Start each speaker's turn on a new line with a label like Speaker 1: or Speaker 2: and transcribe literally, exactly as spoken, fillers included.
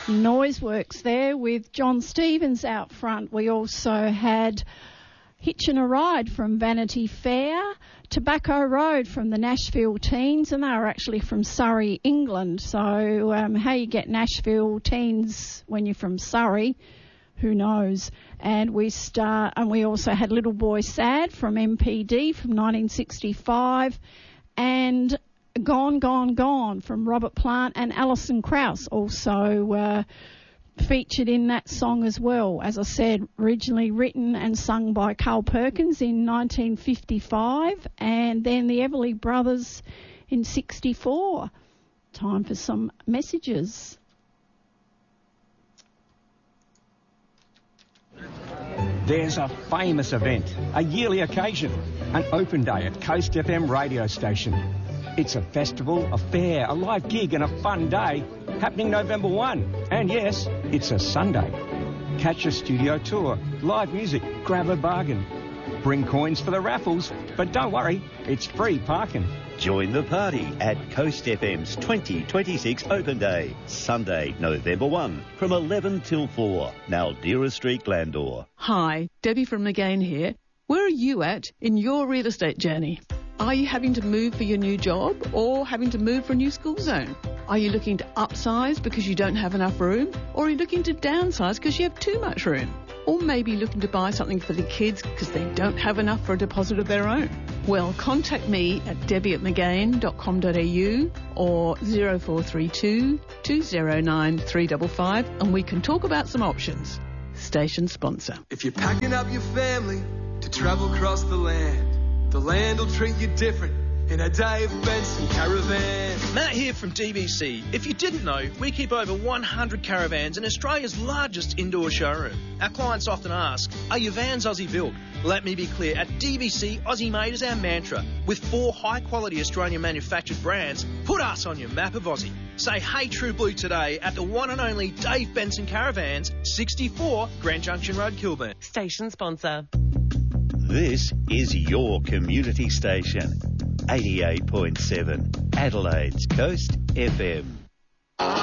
Speaker 1: Noiseworks there with John Stevens out front. We also had Hitchin' a Ride from Vanity Fair, Tobacco Road from the Nashville Teens, and they were actually from Surrey, England. So um, how you get Nashville Teens when you're from Surrey, who knows? And we start, and we also had Little Boy Sad from M P D from nineteen sixty-five, and Gone, Gone, Gone from Robert Plant and Alison Krauss also uh, featured in that song as well. As I said, originally written and sung by Carl Perkins in nineteen fifty-five, and then the Everly Brothers in sixty-four. Time for some messages.
Speaker 2: There's a famous event, a yearly occasion, an open day at Coast F M radio station. It's a festival, a fair, a live gig and a fun day happening November first. And yes, it's a Sunday. Catch a studio tour, live music, grab a bargain. Bring coins for the raffles, but don't worry, it's free parking.
Speaker 3: Join the party at Coast F M's twenty twenty-six Open Day, Sunday, November first, from eleven till four. Naldera Street, Glandore.
Speaker 4: Hi, Debbie from McGain here. Where are you at in your real estate journey? Are you having to move for your new job or having to move for a new school zone? Are you looking to upsize because you don't have enough room? Or are you looking to downsize because you have too much room? Or maybe looking to buy something for the kids because they don't have enough for a deposit of their own? Well, contact me at debbie at mcgain dot com dot a u or zero four three two, two zero nine, three five five and we can talk about some options. Station sponsor.
Speaker 5: If you're packing up your family to travel across the land, the land will treat you different in a Dave Benson caravan.
Speaker 6: Matt here from D B C. If you didn't know, we keep over one hundred caravans in Australia's largest indoor showroom. Our clients often ask, are your vans Aussie built? Let me be clear, at D B C, Aussie made is our mantra. With four high-quality Australian manufactured brands, put us on your map of Aussie. Say hey True Blue today at the one and only Dave Benson Caravans, sixty-four Grand Junction Road, Kilburn.
Speaker 7: Station sponsor.
Speaker 3: This is your community station, eighty-eight point seven, Adelaide's Coast F M.